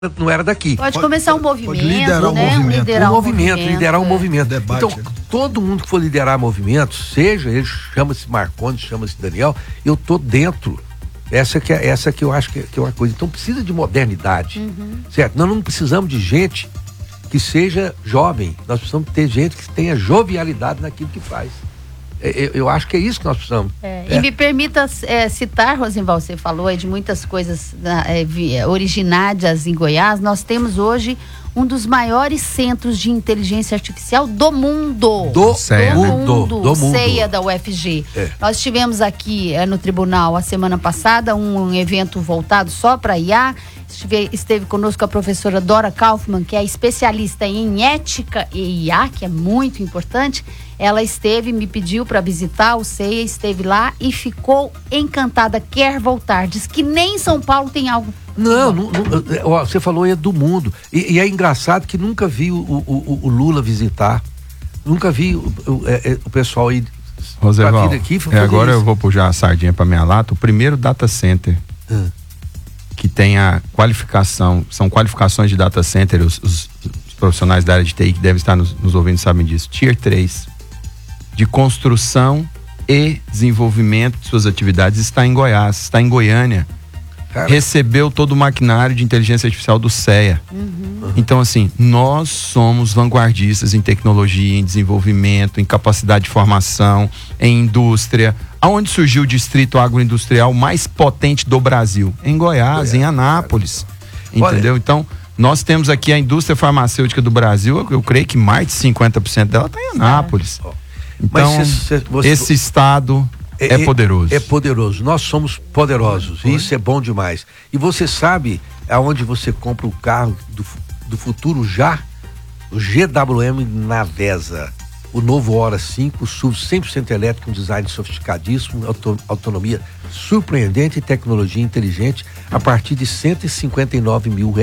não era daqui. Pode começar um movimento, liderar um movimento. Liderar um movimento. Debate. Então, todo mundo que for liderar movimento, seja ele chama-se Marcondes, chama-se Daniel, eu tô dentro. Essa que eu acho que é uma coisa. Então precisa de modernidade, certo? Nós não precisamos de gente que seja jovem, nós precisamos ter gente que tenha jovialidade naquilo que faz. Eu acho que é isso que nós precisamos. E me permita citar, Rosenval, você falou aí de muitas coisas originárias em Goiás. Nós temos hoje um dos maiores centros de inteligência artificial do mundo. Do mundo. mundo. CEA da UFG. Nós tivemos aqui no tribunal a semana passada um evento voltado só para IA. Esteve conosco a professora Dora Kaufmann, que é especialista em ética e IA, que é muito importante. Ela me pediu para visitar o CEA, esteve lá e ficou encantada, quer voltar. Diz que nem em São Paulo tem algo. Não, você falou é do mundo. E é engraçado que nunca vi o Lula visitar. Nunca vi o pessoal aí. Rosenval, aqui, agora eu vou puxar a sardinha para minha lata. O primeiro data center que tem a qualificação, são qualificações de data center, os profissionais da área de TI que devem estar nos ouvindo sabem disso. Tier 3 de construção e desenvolvimento de suas atividades está em Goiás, está em Goiânia. Cara. Recebeu todo o maquinário de inteligência artificial do CEA. Então, assim, nós somos vanguardistas em tecnologia, em desenvolvimento, em capacidade de formação, em indústria. Aonde surgiu o distrito agroindustrial mais potente do Brasil? Em Goiás, em Anápolis. Cara. Entendeu? Então, nós temos aqui a indústria farmacêutica do Brasil, eu creio que mais de 50% dela está em Anápolis. Então, esse estado é poderoso. É poderoso. Nós somos poderosos. E isso é bom demais. E você sabe aonde você compra o carro do futuro já? O GWM Navesa. O novo Hora 5, SUV 100% elétrico, um design sofisticadíssimo, autonomia surpreendente e tecnologia inteligente a partir de R$159 mil.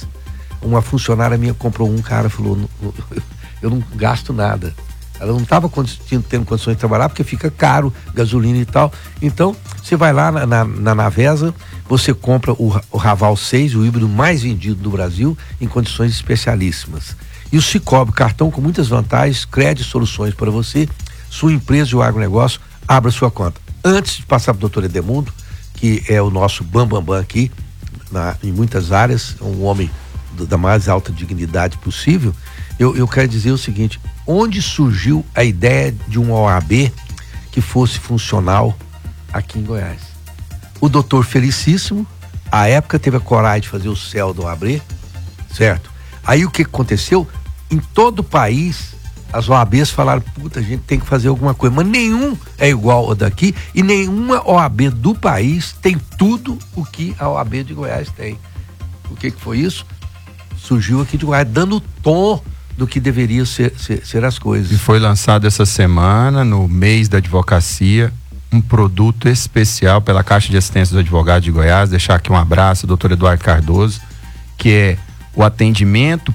Uma funcionária minha comprou um, cara falou, eu não gasto nada. Ela não estava tendo condições de trabalhar porque fica caro, gasolina e tal. Então, você vai lá na Navesa, você compra o Raval 6, o híbrido mais vendido do Brasil, em condições especialíssimas. E o Cicobi, cartão com muitas vantagens, crédito e soluções para você, sua empresa e o agronegócio, abra sua conta. Antes de passar para o doutor Edemundo, que é o nosso bambambam aqui, em muitas áreas, um homem da mais alta dignidade possível, eu quero dizer o seguinte: onde surgiu a ideia de uma OAB que fosse funcional aqui em Goiás? O doutor Felicíssimo, à época, teve a coragem de fazer o céu do OAB, certo? Aí o que aconteceu? Em todo o país, as OABs falaram, puta, a gente tem que fazer alguma coisa, mas nenhum é igual ao daqui e nenhuma OAB do país tem tudo o que a OAB de Goiás tem. O que foi isso? Surgiu aqui de Goiás, dando tom do que deveriam ser as coisas. E foi lançado essa semana, no mês da advocacia, um produto especial pela Caixa de Assistência dos Advogados de Goiás. Deixar aqui um abraço ao doutor Eduardo Cardoso, que é o atendimento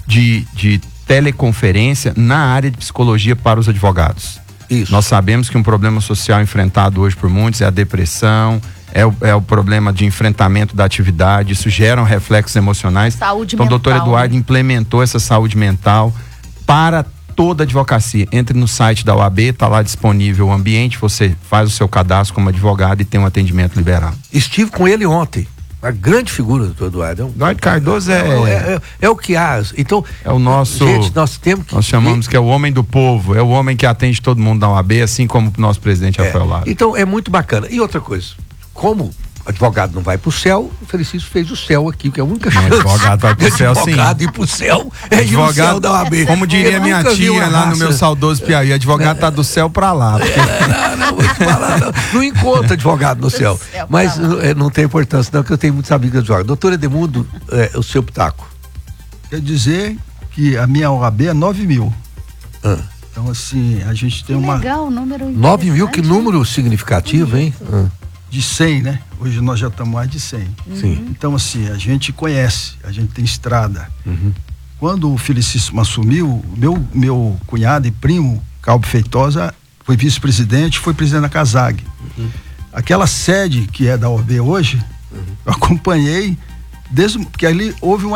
de teleconferência na área de psicologia para os advogados. Isso. Nós sabemos que um problema social enfrentado hoje por muitos é a depressão, é o problema de enfrentamento da atividade, isso gera reflexos emocionais. Saúde então, mental. o doutor Eduardo implementou essa saúde mental para toda a advocacia. Entre no site da OAB, está lá disponível o ambiente, você faz o seu cadastro como advogado e tem um atendimento liberado. Estive com ele ontem, a grande figura do doutor Eduardo. Eduardo Cardoso é o que há. Então, é o nosso. Gente, nós temos que. Nós chamamos que é o homem do povo, é o homem que atende todo mundo da OAB, assim como o nosso presidente Rafael Lara. Então, é muito bacana. E outra coisa, como advogado não vai pro céu, o Felicíssimo fez o céu aqui, que é a única chance. Advogado vai pro céu, sim. Advogado ir pro céu é ir no céu da OAB. Como diria minha tia lá no meu saudoso Piauí, advogado tá do céu pra lá. Porque... Não vou te falar, não encontro advogado no céu. Mas não tem importância, não, que eu tenho muitos amigos advogados. Doutor Edemundo, o seu pitaco. Quer dizer que a minha OAB é 9 mil. Então, assim, a gente tem uma... Legal, número 9 mil, que número significativo, hein? De 100, né? Hoje nós já estamos mais de 100. Sim. Então, assim, a gente conhece, a gente tem estrada. Quando o Felicíssimo assumiu, meu cunhado e primo, Calbo Feitosa, foi vice-presidente, foi presidente da CASAG. Aquela sede que é da OAB hoje, eu acompanhei porque ali houve uma